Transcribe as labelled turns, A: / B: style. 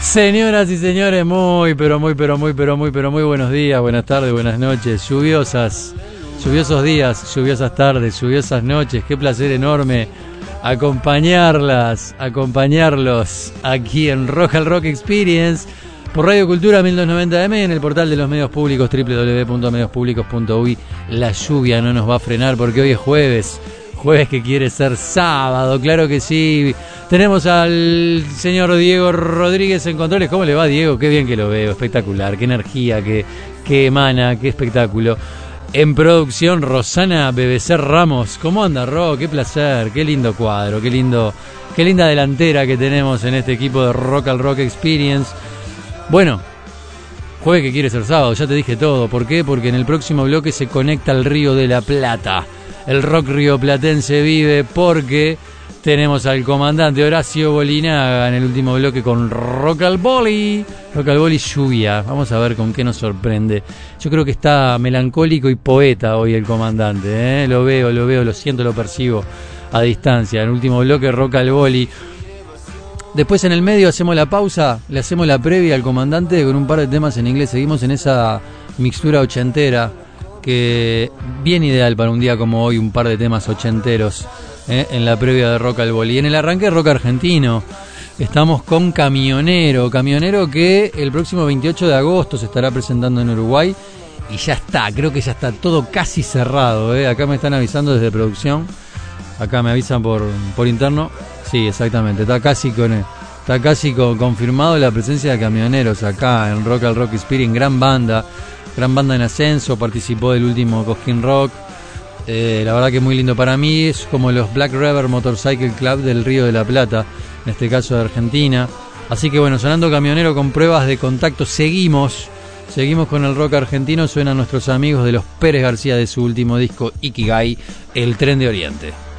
A: Señoras y señores, muy buenos días, buenas tardes, buenas noches, lluviosos días, lluviosas tardes, lluviosas noches. Qué placer enorme acompañarlos aquí en Rock al Rock Experience por Radio Cultura 1290M y en el portal de los medios públicos www.mediospublicos.uy. La lluvia no nos va a frenar porque hoy es jueves que quiere ser sábado, claro que sí. Tenemos al señor Diego Rodríguez en controles. ¿Cómo le va, Diego? Qué bien que lo veo, espectacular, qué energía que emana, qué espectáculo. En producción, Rosana BBC Ramos. ¿Cómo anda, Ro? Qué placer, qué lindo cuadro, qué linda delantera que tenemos en este equipo de Rock al Rock Experience. Bueno, jueves que quiere ser sábado, ya te dije todo. ¿Por qué? Porque en el próximo bloque se conecta al Río de la Plata. El rock rioplatense vive porque tenemos al comandante Horacio Bolinaga en el último bloque con Rock al Boli. Rock al Boli lluvia. Vamos a ver con qué nos sorprende. Yo creo que está melancólico y poeta hoy el comandante, ¿eh? Lo veo, lo siento, lo percibo a distancia. En el último bloque Rock al Boli. Después en el medio hacemos la pausa, le hacemos la previa al comandante con un par de temas en inglés. Seguimos en esa mixtura ochentera, que bien ideal para un día como hoy, un par de temas ochenteros en la previa de Rock al Boli. En el arranque de rock argentino estamos con Camionero que el próximo 28 de agosto se estará presentando en Uruguay y ya está, creo que ya está todo casi cerrado, acá me están avisando desde producción, acá me avisan por interno, sí, exactamente, está casi confirmado la presencia de Camioneros acá en Rock al Rock Experience. Gran banda en ascenso, participó del último Cosquín Rock. La verdad que muy lindo para mí, es como los Black River Motorcycle Club del Río de la Plata, en este caso de Argentina. Así que bueno, sonando Camionero con pruebas de contacto, seguimos con el rock argentino. Suenan nuestros amigos de los Pérez García de su último disco Ikigai, El Tren de Oriente.